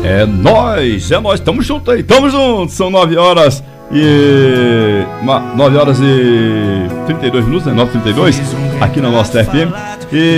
É nós, tamo junto aí, tamo junto. São 9 horas e 9 horas e 32 minutos, né? 9h32 aqui na nossa FM. E